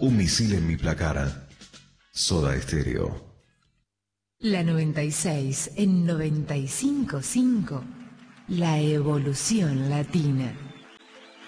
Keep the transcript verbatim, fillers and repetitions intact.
Un misil en mi placar. Soda Estéreo. La noventa y seis en noventa y cinco punto cinco. La evolución latina.